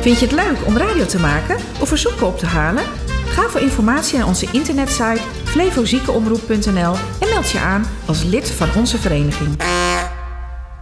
Vind je het leuk om radio te maken of verzoeken op te halen? Ga voor informatie naar onze internetsite flevoziekenomroep.nl en meld je aan als lid van onze vereniging.